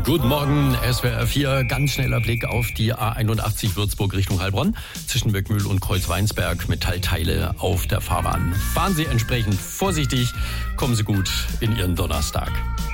Guten Morgen, SWR 4. Ganz schneller Blick auf die A81 Würzburg Richtung Heilbronn. Zwischen Böckmühl und Kreuzweinsberg. Metallteile auf der Fahrbahn. Fahren Sie entsprechend vorsichtig. Kommen Sie gut in Ihren Donnerstag.